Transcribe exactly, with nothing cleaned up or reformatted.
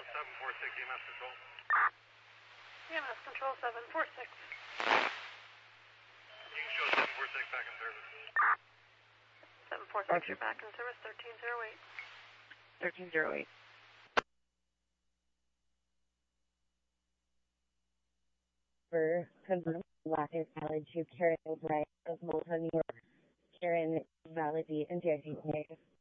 seven four six E M S control. E M S control seven four six. You can show seven four six back in service. seven four six, you're back in service, thirteen zero eight. thirteen zero eight. For confirmed Wacker College to Karen O'Brien of Malta, New York. Karen Validate and Jesse.